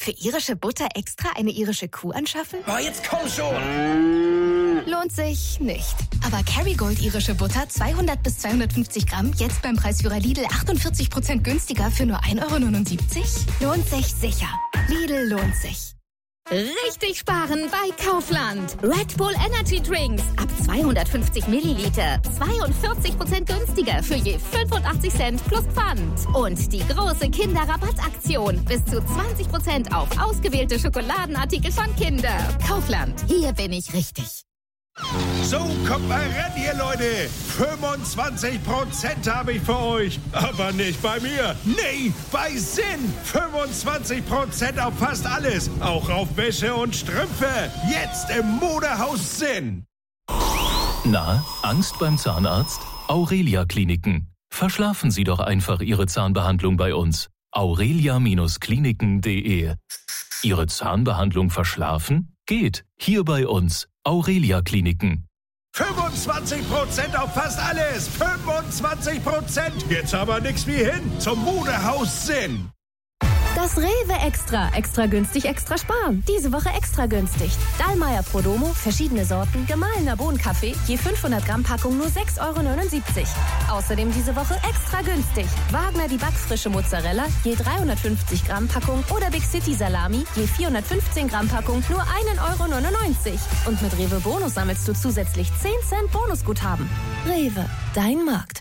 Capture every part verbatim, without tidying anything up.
Für irische Butter extra eine irische Kuh anschaffen? Oh, jetzt komm schon! Lohnt sich nicht. Aber Kerrygold irische Butter zweihundert bis zweihundertfünfzig Gramm jetzt beim Preisführer Lidl achtundvierzig Prozent günstiger für nur ein Euro neunundsiebzig? Lohnt sich sicher. Lidl lohnt sich. Richtig sparen bei Kaufland. Red Bull Energy Drinks ab zweihundertfünfzig Milliliter. zweiundvierzig Prozent günstiger für je fünfundachtzig Cent plus Pfand. Und die große Kinderrabattaktion. Bis zu zwanzig Prozent auf ausgewählte Schokoladenartikel von Kinder. Kaufland. Hier bin ich richtig. So, kommt mal ran hier, Leute. fünfundzwanzig Prozent habe ich für euch. Aber nicht bei mir. Nee, bei Sinn. fünfundzwanzig Prozent auf fast alles. Auch auf Wäsche und Strümpfe. Jetzt im Modehaus Sinn. Na, Angst beim Zahnarzt? Aurelia Kliniken. Verschlafen Sie doch einfach Ihre Zahnbehandlung bei uns. aurelia Kliniken punkt de. Ihre Zahnbehandlung verschlafen? Geht. Hier bei uns. Aurelia Kliniken. fünfundzwanzig Prozent auf fast alles. fünfundzwanzig Prozent. Jetzt aber nix wie hin zum Modehaus Sinn. Das Rewe Extra. Extra günstig, extra sparen. Diese Woche extra günstig. Dallmayr Prodomo, verschiedene Sorten, gemahlener Bohnenkaffee, je fünfhundert Gramm Packung nur sechs Euro neunundsiebzig. Außerdem diese Woche extra günstig. Wagner die backfrische Mozzarella, je dreihundertfünfzig Gramm Packung oder Big City Salami, je vierhundertfünfzehn Gramm Packung, nur ein Euro neunundneunzig. Und mit Rewe Bonus sammelst du zusätzlich zehn Cent Bonusguthaben. Rewe, dein Markt.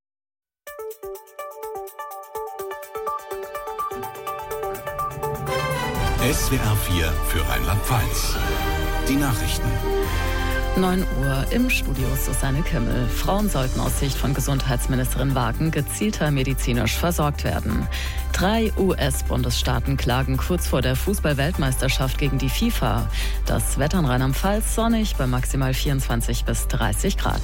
S W R vier für Rheinland-Pfalz. Die Nachrichten. neun Uhr im Studio Susanne Kimmel. Frauen sollten aus Sicht von Gesundheitsministerin Wagen gezielter medizinisch versorgt werden. Drei U S-Bundesstaaten klagen kurz vor der Fußball-Weltmeisterschaft gegen die FIFA. Das Wetter in Rheinland-Pfalz sonnig bei maximal vierundzwanzig bis dreißig Grad.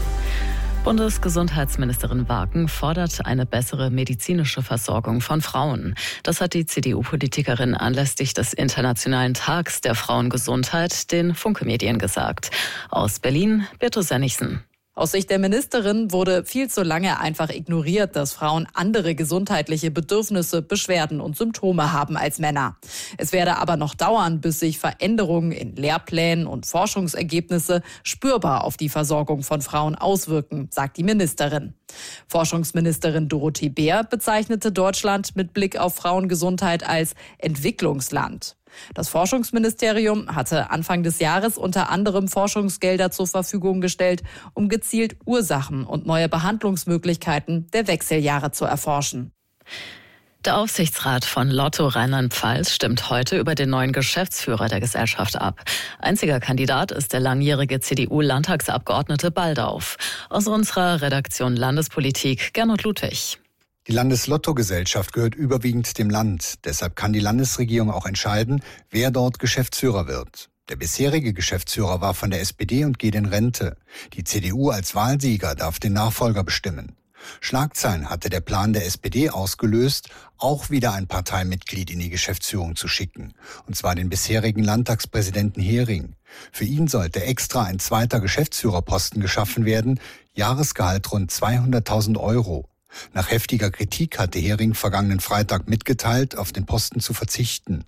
Bundesgesundheitsministerin Wagen fordert eine bessere medizinische Versorgung von Frauen. Das hat die C D U-Politikerin anlässlich des Internationalen Tags der Frauengesundheit den Funke-Medien gesagt. Aus Berlin, Birte Sönnigsen. Aus Sicht der Ministerin wurde viel zu lange einfach ignoriert, dass Frauen andere gesundheitliche Bedürfnisse, Beschwerden und Symptome haben als Männer. Es werde aber noch dauern, bis sich Veränderungen in Lehrplänen und Forschungsergebnisse spürbar auf die Versorgung von Frauen auswirken, sagt die Ministerin. Forschungsministerin Dorothee Bär bezeichnete Deutschland mit Blick auf Frauengesundheit als Entwicklungsland. Das Forschungsministerium hatte Anfang des Jahres unter anderem Forschungsgelder zur Verfügung gestellt, um gezielt Ursachen und neue Behandlungsmöglichkeiten der Wechseljahre zu erforschen. Der Aufsichtsrat von Lotto Rheinland-Pfalz stimmt heute über den neuen Geschäftsführer der Gesellschaft ab. Einziger Kandidat ist der langjährige C D U-Landtagsabgeordnete Baldauf. Aus unserer Redaktion Landespolitik Gernot Ludwig. Die Landeslotto-Gesellschaft gehört überwiegend dem Land. Deshalb kann die Landesregierung auch entscheiden, wer dort Geschäftsführer wird. Der bisherige Geschäftsführer war von der S P D und geht in Rente. Die C D U als Wahlsieger darf den Nachfolger bestimmen. Schlagzeilen hatte der Plan der S P D ausgelöst, auch wieder ein Parteimitglied in die Geschäftsführung zu schicken. Und zwar den bisherigen Landtagspräsidenten Hering. Für ihn sollte extra ein zweiter Geschäftsführerposten geschaffen werden, Jahresgehalt rund zweihunderttausend Euro. Nach heftiger Kritik hatte Hering vergangenen Freitag mitgeteilt, auf den Posten zu verzichten.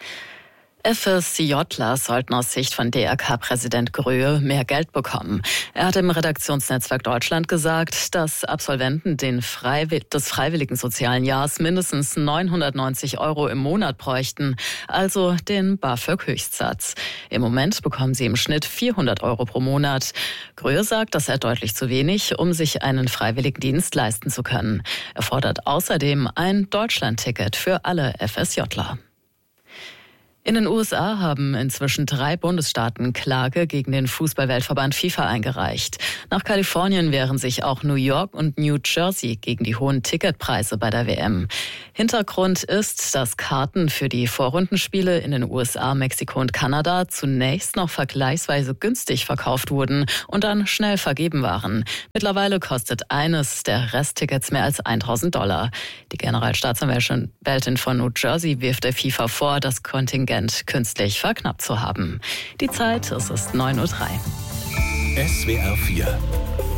FSJler sollten aus Sicht von D R K-Präsident Gröhe mehr Geld bekommen. Er hat im Redaktionsnetzwerk Deutschland gesagt, dass Absolventen den Freiwill- des freiwilligen sozialen Jahres mindestens neunhundertneunzig Euro im Monat bräuchten, also den BAföG-Höchstsatz. Im Moment bekommen sie im Schnitt vierhundert Euro pro Monat. Gröhe sagt, das sei deutlich zu wenig, um sich einen Freiwilligendienst leisten zu können. Er fordert außerdem ein Deutschlandticket für alle FSJler. In den U S A haben inzwischen drei Bundesstaaten Klage gegen den Fußballweltverband FIFA eingereicht. Nach Kalifornien wehren sich auch New York und New Jersey gegen die hohen Ticketpreise bei der W M. Hintergrund ist, dass Karten für die Vorrundenspiele in den U S A, Mexiko und Kanada zunächst noch vergleichsweise günstig verkauft wurden und dann schnell vergeben waren. Mittlerweile kostet eines der Resttickets mehr als tausend Dollar. Die Generalstaatsanwältin von New Jersey wirft der FIFA vor, das Kontingent künstlich verknappt zu haben. Die Zeit, es ist neun Uhr drei. S W R vier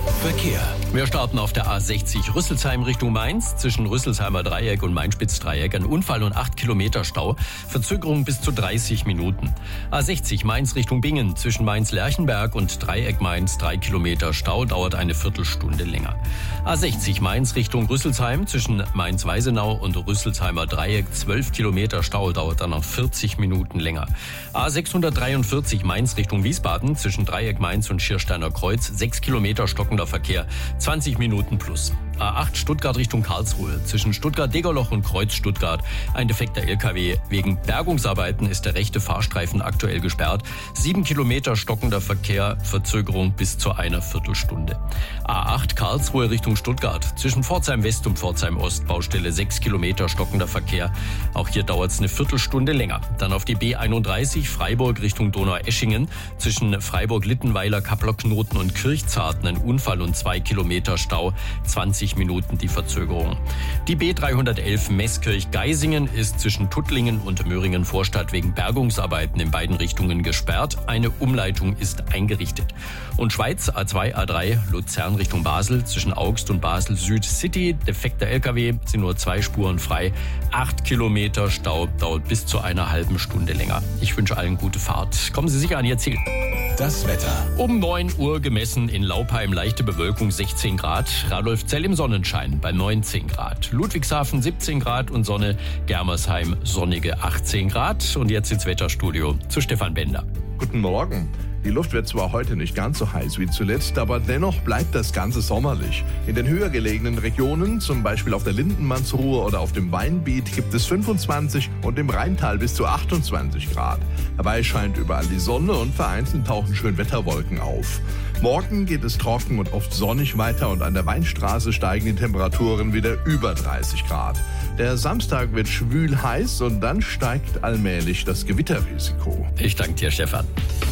Verkehr. Wir starten auf der A sechzig Rüsselsheim Richtung Mainz. Zwischen Rüsselsheimer Dreieck und Main-Spitz-Dreieck ein Unfall und acht Kilometer Stau. Verzögerung bis zu dreißig Minuten. A sechzig Mainz Richtung Bingen. Zwischen Mainz-Lerchenberg und Dreieck Mainz drei Kilometer Stau. Dauert eine Viertelstunde länger. A sechzig Mainz Richtung Rüsselsheim. Zwischen Mainz-Weisenau und Rüsselsheimer Dreieck zwölf Kilometer Stau. Dauert dann noch vierzig Minuten länger. A sechshundertdreiundvierzig Mainz Richtung Wiesbaden. Zwischen Dreieck Mainz und Schiersteiner Kreuz sechs Kilometer stockender Verkehr. zwanzig Minuten plus. A acht Stuttgart Richtung Karlsruhe. Zwischen Stuttgart-Degerloch und Kreuz Stuttgart ein defekter L K W. Wegen Bergungsarbeiten ist der rechte Fahrstreifen aktuell gesperrt. Sieben Kilometer stockender Verkehr, Verzögerung bis zu einer Viertelstunde. A acht Karlsruhe Richtung Stuttgart. Zwischen Pforzheim West und Pforzheim Ost Baustelle sechs Kilometer stockender Verkehr. Auch hier dauert es eine Viertelstunde länger. Dann auf die B einunddreißig Freiburg Richtung Donaueschingen. Zwischen Freiburg-Littenweiler, Kappler-Knoten und Kirchzarten ein Unfall und zwei Kilometer Stau. zwanzig Minuten die Verzögerung. Die B dreihundertelf Meßkirch-Geisingen ist zwischen Tuttlingen und Möhringen-Vorstadt wegen Bergungsarbeiten in beiden Richtungen gesperrt. Eine Umleitung ist eingerichtet. Und Schweiz A zwei A drei Luzern Richtung Basel zwischen Augst und Basel Süd City. Defekter L K W, sind nur zwei Spuren frei. Acht Kilometer Stau, dauert bis zu einer halben Stunde länger. Ich wünsche allen gute Fahrt. Kommen Sie sicher an Ihr Ziel. Das Wetter. Um neun Uhr gemessen in Laupheim leichte Bewölkung sechzehn Grad. Radolfzell im Sonnenschein bei neunzehn Grad. Ludwigshafen siebzehn Grad und Sonne. Germersheim sonnige achtzehn Grad. Und jetzt ins Wetterstudio zu Stefan Bender. Guten Morgen. Die Luft wird zwar heute nicht ganz so heiß wie zuletzt, aber dennoch bleibt das Ganze sommerlich. In den höher gelegenen Regionen, zum Beispiel auf der Lindenmannsruhe oder auf dem Weinbiet, gibt es fünfundzwanzig und im Rheintal bis zu achtundzwanzig Grad. Dabei scheint überall die Sonne und vereinzelt tauchen Schönwetterwolken auf. Morgen geht es trocken und oft sonnig weiter und an der Weinstraße steigen die Temperaturen wieder über dreißig Grad. Der Samstag wird schwül heiß und dann steigt allmählich das Gewitterrisiko. Ich danke dir, Stefan.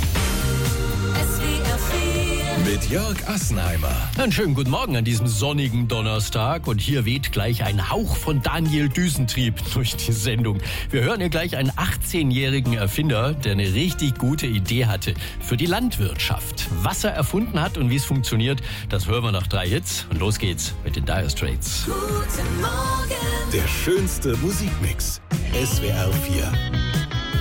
Mit Jörg Assenheimer. Einen schönen guten Morgen an diesem sonnigen Donnerstag. Und hier weht gleich ein Hauch von Daniel Düsentrieb durch die Sendung. Wir hören hier gleich einen achtzehnjährigen Erfinder, der eine richtig gute Idee hatte für die Landwirtschaft. Was er erfunden hat und wie es funktioniert, das hören wir nach drei Hits. Und los geht's mit den Dire Straits. Guten Morgen. Der schönste Musikmix. S W R vier.